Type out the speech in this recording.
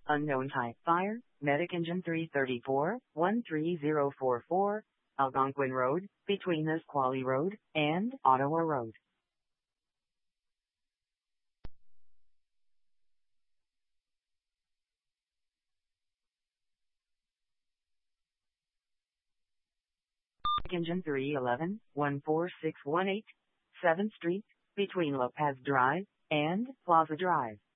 Unknown type fire, Medic Engine 334, 13044, Algonquin Road, between Nisqually Road and Ottawa Road. Medic Engine 311, 14618, 7th Street, between Lopez Drive and Plaza Drive.